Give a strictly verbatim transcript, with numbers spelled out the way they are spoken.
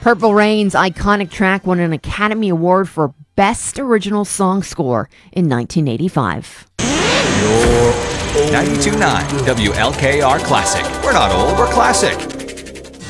Purple Rain's iconic track won an Academy Award for Best Original Song Score in nineteen eighty-five. Your ninety-two point nine W L K R Classic. We're not old, we're classic.